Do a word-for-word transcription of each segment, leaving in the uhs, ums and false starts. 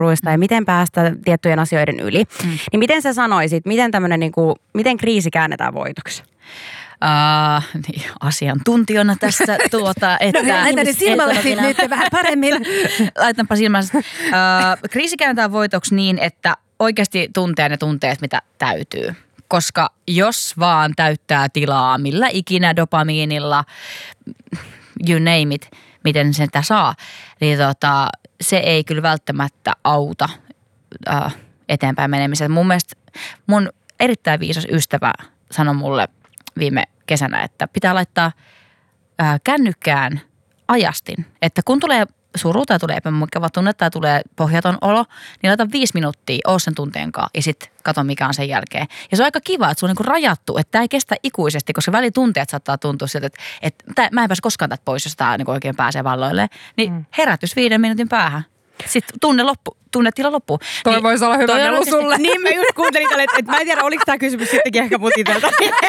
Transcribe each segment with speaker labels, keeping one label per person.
Speaker 1: suruista mm. ja miten päästä tiettyjen asioiden yli. Mm. Niin miten sä sanoisit, miten tämmöinen niinku, miten kriisi käännetään voitoksi?
Speaker 2: Uh, niin, asiantuntijana tässä tuota, että...
Speaker 3: No laitani silmällä siis nyt vähän paremmin.
Speaker 2: Laitanpa silmällä. Uh, kriisi käännetään voitoksi niin, että oikeasti tuntee ne tunteet, mitä täytyy. Koska jos vaan täyttää tilaa millä ikinä dopamiinilla, you name it, miten sen sitä saa, niin tota, se ei kyllä välttämättä auta uh, eteenpäin menemisen. Mun mielestä mun erittäin viisas ystävä sanoi mulle viime kesänä, että pitää laittaa ää, kännykkään ajastin. Että kun tulee suru tai tulee epämukava tunne tai tulee pohjaton olo, niin laita viisi minuuttia, oo sen tunteen kanssa ja sitten kato mikä on sen jälkeen. Ja se on aika kiva, että se on niinku rajattu, että tämä ei kestä ikuisesti, koska välitunteet saattaa tuntua siltä, että, että tää, mä en pääse koskaan tätä pois, jos tämä niinku oikein pääsee valloilleen. Niin mm. herätys viiden minuutin päähän. Sitten tunne loppu, tunnetila loppuu.
Speaker 3: Toi
Speaker 2: niin,
Speaker 3: voisi olla hyvä melu sulle.
Speaker 1: Niin mä just kuuntelin tälle, että, että mä en tiedä, oliko tämä kysymys sittenkin ehkä mutitelta.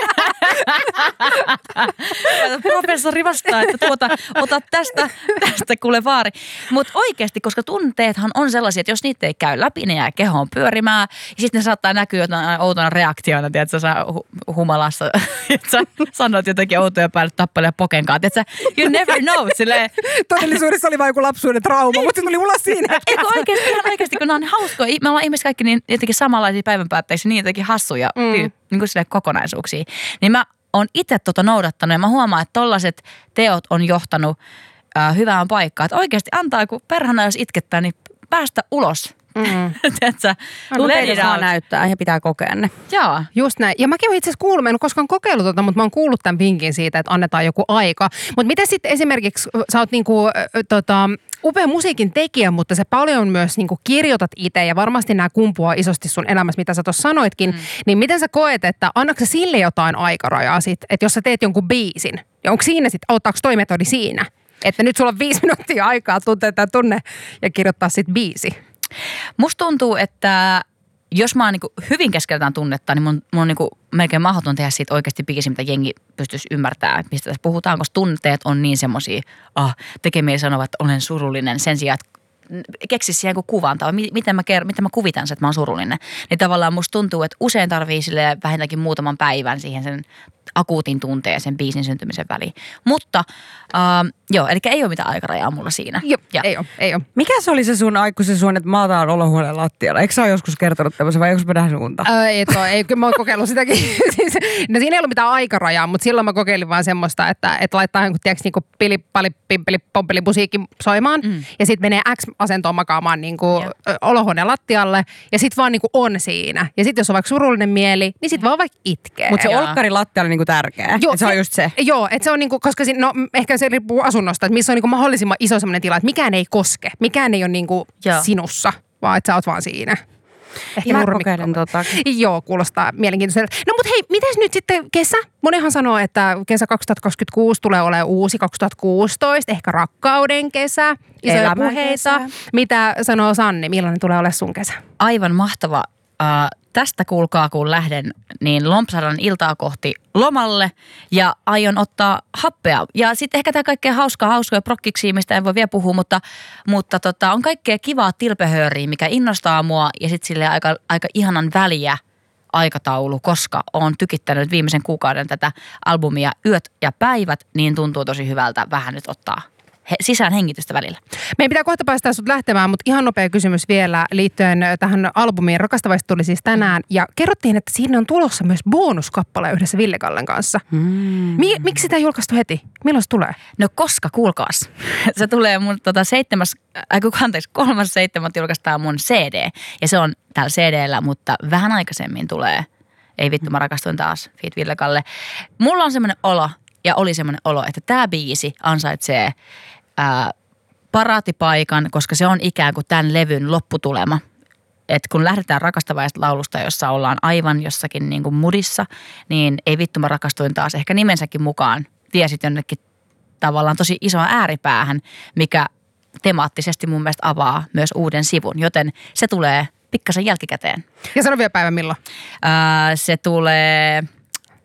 Speaker 2: Professori vastaa, että tuota, ota tästä, tästä kuule vaari. Mutta oikeasti, koska tunteethan on sellaisia, että jos niitä ei käy läpi, ne jää kehoon pyörimään. Ja sitten ne saattaa näkyä jotain outona reaktiona, että sä hu- humalassa, että sä sanot jotenkin outoja päälle tappelee pokenkaan. Että you never know. Silleen.
Speaker 3: Todellisuudessa oli vain joku lapsuuden trauma, mutta se tuli ulos siinä.
Speaker 2: Eikö oikeasti, ihan oikeasti, kun ne on hauskoja. Me ollaan ihmiset kaikki niin jotenkin samanlaisia päivänpäätteisiä, niin jotenkin hassuja mm. niin kuin silleen kokonaisuuksia. Niin mä oon itse tota noudattanut ja mä huomaan, että tollaiset teot on johtanut äh, hyvään paikkaan. Että oikeasti antaa, kun perhana jos itkettää, niin päästä ulos.
Speaker 1: Mm.
Speaker 2: Tiedätkö?
Speaker 1: Tunteita saa näyttää ja pitää kokea ne.
Speaker 2: Joo.
Speaker 3: Just näin. Ja mäkin olen itse asiassa kuullut, mä en ole koskaan kokeillut tota, mutta mä oon kuullut tämän vinkin siitä, että annetaan joku aika. Mutta miten sitten esimerkiksi, sä oot niinku, äh, tota, upea musiikin tekijä, mutta se paljon myös niinku kirjoitat itse ja varmasti nämä kumpuaa isosti sun elämässä, mitä sä tuossa sanoitkin. Mm. Niin miten sä koet, että annatko sä sille jotain aikarajaa sit, että jos sä teet jonkun biisin, ja onko siinä sitten, auttaako toi metodi siinä? Että nyt sulla on viisi minuuttia aikaa tuntea tämä tunne ja kirjoittaa sitten biisi.
Speaker 2: Musta tuntuu, että jos mä oon niinku hyvin keskeltään tunnetta, niin mun, mun on niinku melkein mahdoton tehdä siitä oikeasti biisi, mitä jengi pystyisi ymmärtämään, mistä tässä puhutaan, koska tunteet on niin semmosia, ah, tekemiä sanovat, että olen surullinen sen sijaan, että keksisi siihen joku kuvan tai miten mä, ker- miten mä kuvitan sen, että mä oon surullinen. Niin tavallaan musta tuntuu, että usein tarvii sille vähintäänkin muutaman päivän siihen sen akuutin tunteen ja sen biisin syntymisen väliin. Mutta ähm, joo, eli ei ole mitään aikarajaa mulla siinä.
Speaker 3: Joo, ei ole, ei ole.
Speaker 1: Mikä se oli se sun aikuisen suun, että maataan olohuoneen lattialla? Eikö sä ole joskus kertonut tämmöisen vai joskus mä nähnyt unta?
Speaker 3: Öö, ei, toi, ei, kyllä mä oon kokeillut sitäkin. Siis, no siinä ei ollut mitään aikarajaa, mutta silloin mä kokeilin vaan semmoista, että, että laittaa jonkun, tiedätkö, niinku pili, pali, pimpeli, pompeli musiikki soimaan. Mm. Ja sit menee X-asentoon makaamaan niinku yeah. olohuoneen lattialle. Ja sit vaan niinku on siinä. Ja sit jos on vaikka surullinen mieli, niin sit vaan vaikka itkee.
Speaker 1: Mutta se olkkari lattia oli niinku tärkeä. Joo, se on just se.
Speaker 3: Joo, että se on niinku, koska siinä, no ehkä se riippuu asunnosta, että missä on niinku mahdollisimman iso semmoinen tila, että mikään ei koske. Mikään ei ole niinku sinussa, vaan että sä oot vaan siinä.
Speaker 1: Ehkä mä kokeilen tota.
Speaker 3: Joo, kuulostaa mielenkiintoiselta. No mutta hei, mites nyt sitten kesä? Monihan sanoo, että kesä kaksituhattakaksikymmentäkuusi tulee olemaan uusi kaksituhattakuusitoista, ehkä rakkauden kesä, isoja puheita. Mitä sanoo Sanni, millainen tulee olemaan sun kesä?
Speaker 2: Aivan mahtava. Uh, tästä kuulkaa, kun lähden, niin lompsadan iltaa kohti lomalle ja aion ottaa happea. Ja sitten ehkä tämä kaikkea hauskaa, hauskoja prokkiksi, mistä en voi vielä puhua, mutta, mutta tota, on kaikkea kivaa tilpehööriä, mikä innostaa mua ja sitten sille aika, aika ihanan väliä aikataulu, koska olen tykittänyt viimeisen kuukauden tätä albumia Yöt ja päivät, niin tuntuu tosi hyvältä vähän nyt ottaa He, sisään hengitystä välillä.
Speaker 3: Meidän pitää kohta päästä sut lähtemään, mutta ihan nopea kysymys vielä liittyen tähän albumiin. Rakastavaista tuli siis tänään ja kerrottiin, että siinä on tulossa myös bonuskappale yhdessä Ville Kallen kanssa. Mm. Mi- miksi sitä ei julkaistu heti? Milloin se tulee?
Speaker 2: No koska, kuulkaas. Se tulee mun tota, seitsemäs, äh, anteeksi, kolmas seitsemät julkaistaan mun C D. Ja se on täällä C D:llä, mutta vähän aikaisemmin tulee. Ei vittu, mä rakastuin taas Feat Ville Kalle. Mulla on semmoinen olo, ja oli semmoinen olo, että tämä biisi ansaitsee ää, paraatipaikan, koska se on ikään kuin tämän levyn lopputulema. Että kun lähdetään rakastavaista laulusta, jossa ollaan aivan jossakin niin kuin mudissa, niin ei vittu mä rakastuin taas ehkä nimensäkin mukaan. Viesit jonnekin tavallaan tosi isoa ääripäähän, mikä temaattisesti mun mielestä avaa myös uuden sivun, joten se tulee pikkasen jälkikäteen.
Speaker 3: Ja sano vielä päivä milloin?
Speaker 2: Ää, se tulee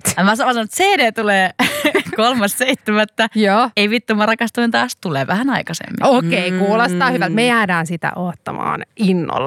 Speaker 2: Mä sanon, että C D tulee kolmas seitsemättä.
Speaker 3: Joo.
Speaker 2: Ei vittu, mä rakastuin taas, tulee vähän aikaisemmin.
Speaker 3: Okei, okay, kuulostaa mm. hyvältä. Me jäädään sitä odottamaan innolla.